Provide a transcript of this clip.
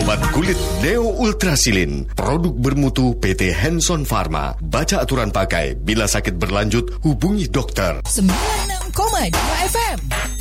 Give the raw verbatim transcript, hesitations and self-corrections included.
Obat kulit Neo Ultrasilin, produk bermutu P T Hanson Pharma. Baca aturan pakai. Bila sakit berlanjut, hubungi dokter. sembilan puluh enam koma dua F M